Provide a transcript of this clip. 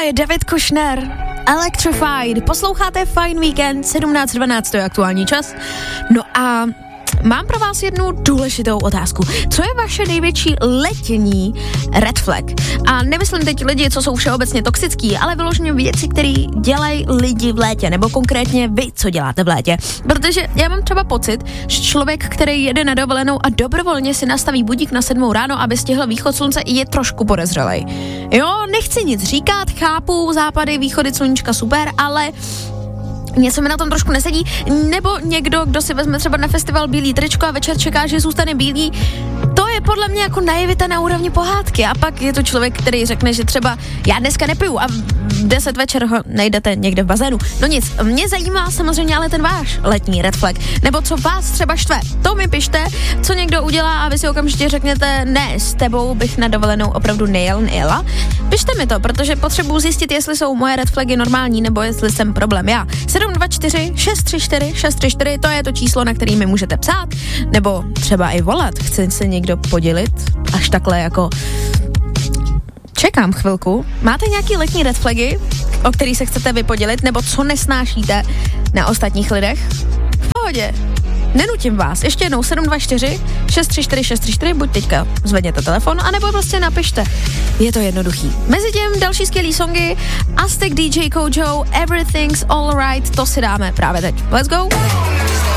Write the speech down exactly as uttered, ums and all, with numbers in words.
je David Kushner, Electrified. Posloucháte Fine Weekend, sedmnáct dvanáct, to je aktuální čas. No a mám pro vás jednu důležitou otázku. Co je vaše největší letní red flag? A nemyslím teď lidi, co jsou všeobecně toxický, ale vyloženě věci, které dělají lidi v létě, nebo konkrétně vy, co děláte v létě. Protože já mám třeba pocit, že člověk, který jede na dovolenou a dobrovolně si nastaví budík na sedmou ráno, aby stihl východ slunce, je trošku podezřelej. Jo, nechci nic říkat, chápu, západy, východy sluníčka super, ale něco mi na tom trošku nesedí, nebo někdo, kdo si vezme třeba na festival bílý tričko a večer čeká, že zůstane bílý, to je podle mě jako naivita na úrovni pohádky. A pak je to člověk, který řekne, že třeba já dneska nepiju a v deset večer ho najdete někde v bazénu. No nic, mě zajímá samozřejmě ale ten váš letní red flag, nebo co vás třeba štve. To mi pište, co někdo udělá a vy si okamžitě řeknete, ne, s tebou bych na dovolenou opravdu nejel, nejela. Pište mi to, protože potřebuji zjistit, jestli jsou moje red flagy normální, nebo jestli jsem problém já. sedm dva čtyři šest tři čtyři šest tři čtyři, to je to číslo, na který mi můžete psát, nebo třeba i volat. Chce se někdo podělit, až takhle jako čekám chvilku. Máte nějaký letní red flagy, o který se chcete vypodělit, nebo co nesnášíte na ostatních lidech? V pohodě. Nenutím vás. Ještě jednou sedm dva čtyři šest tři čtyři šest tři čtyři, buď teďka zvedněte telefon, anebo prostě napište. Je to jednoduchý. Mezitím další skvělý songy, Aztec D J Kojo, Everything's Alright, to si dáme právě teď. Let's go!